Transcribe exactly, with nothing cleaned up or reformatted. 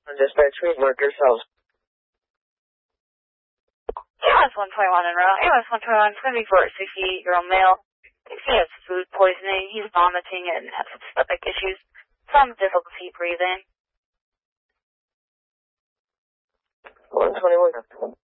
Dispatch, we mark yourselves. A M S one twenty-one en route. A M S one twenty-one is going to be for a sixty-eight-year-old male. He has food poisoning. He's vomiting and has some stomach issues. Some difficulty breathing. one twenty-one.